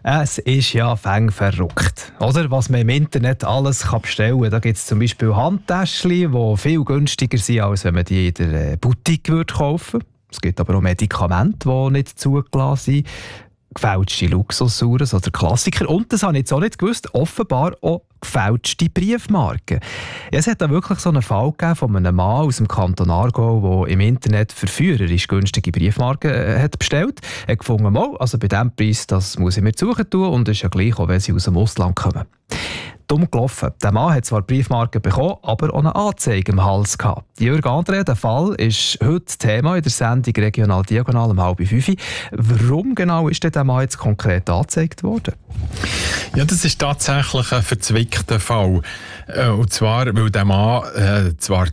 Es ist ja verrückt. Oder was man im Internet alles bestellen kann. Da gibt es zum Beispiel Handtäschchen, die viel günstiger sind, als wenn man die in der Boutique kaufen würde. Es gibt aber auch Medikamente, die nicht zugelassen sind. Gefälschte Luxusuhren oder Klassiker. Und das habe ich jetzt auch nicht gewusst, offenbar auch gefälschte Briefmarken. Ja, es hat da wirklich so einen Fall gegeben von einem Mann aus dem Kanton Aargau, der im Internet verführerisch günstige Briefmarken hat bestellt. Er hat gefunden, also bei diesem Preis, das muss ich mir suchen tun und ist ja gleich, auch wenn sie aus dem Ausland kommen. Dumm gelaufen. Der Mann hat zwar Briefmarken bekommen, aber auch eine Anzeige im Hals gehabt. Jürg André, der Fall ist heute Thema in der Sendung Regional Diagonal um 4:30. Warum genau ist der Mann jetzt konkret angezeigt worden? Ja, das ist tatsächlich ein verzwickter Fall. Und zwar, weil der Mann zwar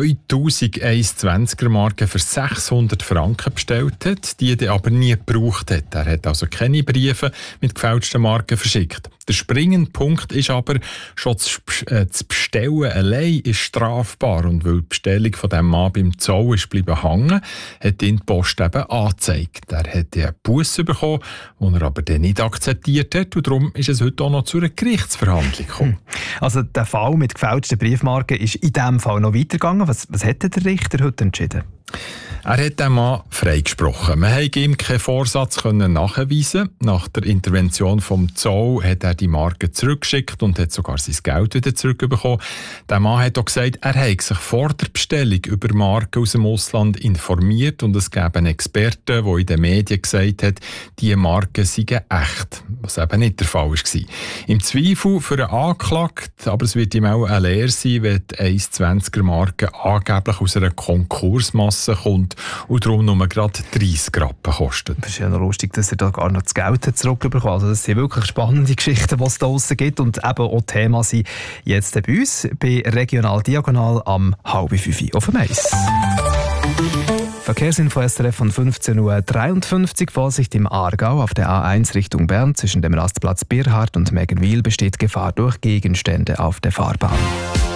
2020er Marken für 600 Franken bestellt hat, die er aber nie gebraucht hat. Er hat also keine Briefe mit gefälschten Marken verschickt. Der springende Punkt ist aber, schon das Bestellen allein ist strafbar. Und weil die Bestellung von diesem Mann beim Zoll ist bleiben hängen, hat ihn die Post eben angezeigt. Er hat einen Buss bekommen, den er aber dann nicht akzeptiert hat. Und darum ist es heute auch noch zu einer Gerichtsverhandlung gekommen. Also der Fall mit gefälschten Briefmarken ist in diesem Fall noch weitergegangen. Was hat der Richter heute entschieden? Er hat den Mann freigesprochen. Man konnte ihm keinen Vorsatz nachweisen. Nach der Intervention vom Zoll hat er die Marke zurückgeschickt und hat sogar sein Geld wieder zurückbekommen. Der Mann hat auch gesagt, er habe sich vor der Bestellung über Marken aus dem Ausland informiert und es gäbe einen Experten, der in den Medien gesagt hat, diese Marken seien echt, was eben nicht der Fall war. Im Zweifel für einen Anklagten, aber es wird ihm auch eine Lehre sein, wenn die 1,20er Marke angeblich aus einer Konkursmasse kommt und darum nur gerade 30 Rappen kostet. Das ist ja noch lustig, dass er da gar noch das Geld zurückbekommen hat. Also das sind wirklich spannende Geschichten, die es da draussen gibt und eben auch Thema sind jetzt bei uns bei Regional Diagonal am 4:30 auf dem Eis. Verkehrsinfo SRF von 15:53 Uhr. Vorsicht im Aargau auf der A1 Richtung Bern zwischen dem Rastplatz Birhard und Meggenwil besteht Gefahr durch Gegenstände auf der Fahrbahn.